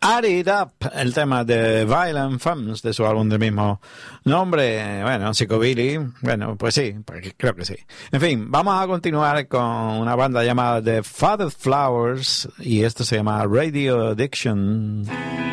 Add It Up, el tema de Violent Femmes de su álbum del mismo nombre. Bueno, Psychobilly, bueno, pues sí, creo que sí. En fin, vamos a continuar con una banda llamada The Father Flowers y esto se llama Radio Addiction.